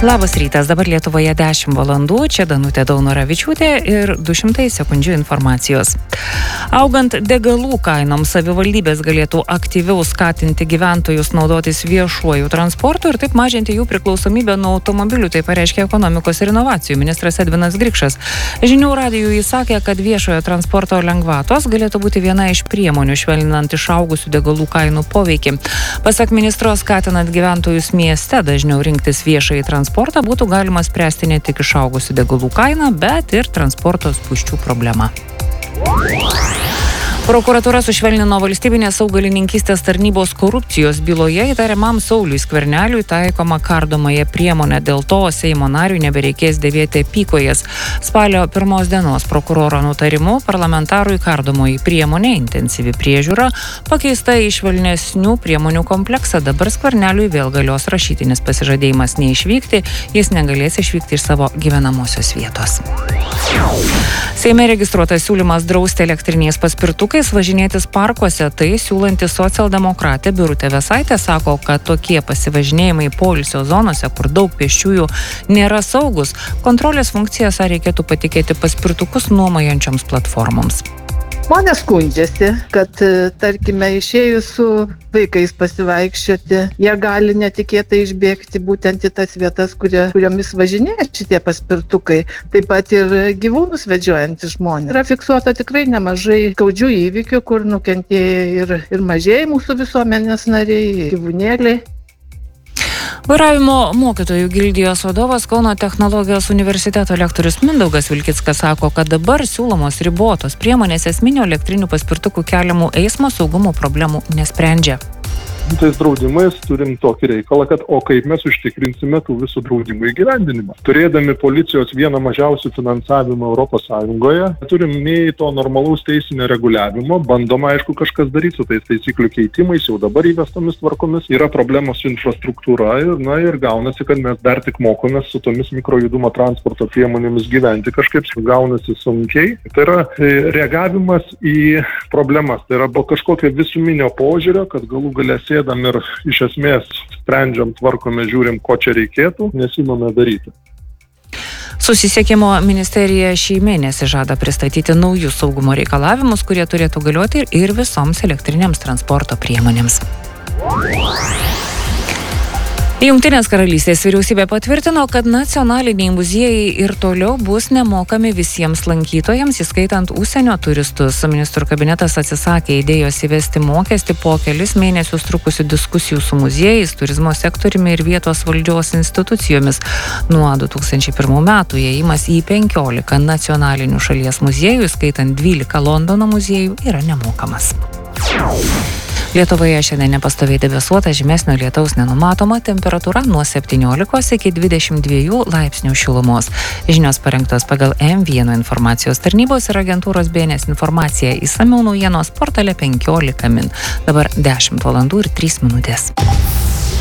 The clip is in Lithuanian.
Labas rytas, dabar Lietuvoje 10 valandų, čia Danutė Daunoravičiūtė ir 200 sekundžių informacijos. Augant degalų kainoms, savivaldybės galėtų aktyviau skatinti gyventojus naudotis viešuoju transportu ir taip mažinti jų priklausomybę nuo automobilių, tai pareiškė ekonomikos ir inovacijų ministras Edvinas Grikšas. Žinių radijui jis sakė, kad viešojo transporto lengvatos galėtų būti viena iš priemonių švelninant išaugusių degalų kainų poveikį. Pasak ministro, skatinant gyventojus mieste dažniau rinktis viešąjį transportą, būtų galima spręsti ne tik išaugusių degalų kainą, bet ir transporto spūsčių problemą. Prokuratūra sušvelnino valstybinės augalininkystės tarnybos korupcijos byloje įtariamam Sauliui Skverneliui taikoma kardomąją priemonę. Dėl to Seimo nariui nebereikės dėvėti apykojes. Spalio 1 dienos prokuroro nutarimu parlamentarui kardomoji priemonė, intensyvi priežiūra, pakeista į švelnesnių priemonių kompleksą. Dabar Skverneliui vėl galios rašytinis pasižadėjimas neišvykti, jis negalės išvykti iš savo gyvenamosios vietos. Seime registruotas siūlymas drausti elektriniais paspirtukais važinėtis parkuose. Tai siūlanti socialdemokratė Birutė Vėsaitė sako, kad tokie pasivažinėjimai poilsio zonose, kur daug pėsčiųjų, nėra saugus. Kontrolės funkcijas reikėtų patikėti paspirtukus nuomojančioms platformoms. Žmonės skundžiasi, kad, tarkime, išėjus su vaikais pasivaikščioti, jie gali netikėtai išbėgti būtent į tas vietas, kuriomis važinėja šitie paspirtukai. Taip pat ir gyvūnus vedžiojantys žmonės. Yra fiksuota tikrai nemažai skaudžių įvykių, kur nukentėjo ir mažieji mūsų visuomenės nariai, gyvūnėliai. Vairavimo mokytojų gildijos vadovas Kauno technologijos universiteto lektorius Mindaugas Vilkickas sako, kad dabar siūlomos ribotos priemonės esminio elektrinių paspirtukų keliamų eismo saugumo problemų nesprendžia. Tais draudimais turim tokį reikalą, kad kaip mes užtikrinsime tų visų draudimų įgyvendinimą. Turėdami policijos vieną mažiausių finansavimą Europos Sąjungoje, turim nei to normalaus teisinio reguliavimo, bandoma aišku kažkas daryti su tais taisyklių keitimais, jau dabar įvestomis tvarkomis, yra problemos su infrastruktūra ir gaunasi, kad mes dar tik mokomės su tomis mikrojudumo transporto priemonėmis gyventi, kažkaip gaunasi sunkiai. Tai yra reagavimas į problemas, tai yra kažkokio visuminio požiūrio, kad galų gale sėdam ir iš esmės sprendžiam, tvarkome, žiūrim, ko čia reikėtų, nesimame daryti. Susisiekimo ministerija šį mėnesį žada pristatyti naujus saugumo reikalavimus, kurie turėtų galioti ir visoms elektrinėms transporto priemonėms. Jungtinės karalystės vyriausybė patvirtino, kad nacionaliniai muziejai ir toliau bus nemokami visiems lankytojams, įskaitant užsienio turistus. Ministrų kabinetas atsisakė idėjos įvesti mokestį po kelis mėnesius trukusių diskusijų su muziejais, turizmo sektoriumi ir vietos valdžios institucijomis. Nuo 2001 metų įėjimas į 15 nacionalinių šalies muziejų, įskaitant 12 Londono muziejų, yra nemokamas. Lietuvoje šiandien nepastoviai debesuota, žymesnio lietaus nenumatoma, temperatūra nuo 17 iki 22 laipsnių šilumos. Žinios parengtos pagal M1 informacijos tarnybos ir agentūros BNS informacija. Išsamiau naujienos portale 15 min. Dabar 10 valandų ir 3 minutės.